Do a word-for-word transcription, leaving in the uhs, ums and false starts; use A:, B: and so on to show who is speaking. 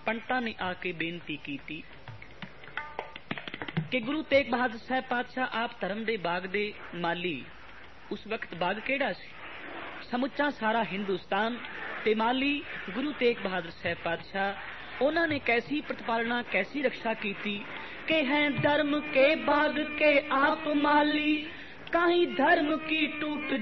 A: ਪੰਡਤਾਂ ਨੇ ਆ ਕੇ ਬੇਨਤੀ ਕੀਤੀ ਕਿ ਗੁਰੂ ਤੇਗ ਬਹਾਦਰ ਸਾਹਿਬ ਪਾਤਸ਼ਾਹ ਆਪ ਧਰਮ ਦੇ ਬਾਗ ਦੇ ਮਾਲੀ। ਉਸ ਵਕਤ ਬਾਗ ਕਿਹੜਾ ਸੀ? ਸਮੁੱਚਾ ਸਾਰਾ ਹਿੰਦੁਸਤਾਨ ਤੇ ਮਾਲੀ ਗੁਰੂ ਤੇਗ ਬਹਾਦਰ ਸਾਹਿਬ ਪਾਤਸ਼ਾਹ। ਉਹਨਾਂ ਨੇ ਕੈਸੀ ਪ੍ਰਤਪਾਲਨਾ, ਕੈਸੀ ਰਕਸ਼ਾ ਕੀਤੀ ਕਿ ਹੈ ਧਰਮ ਕੇ ਬਾਗ ਕੇ ਆਪ ਮਾਲੀ, ਕਾਹੀਂ ਧर्म की टूट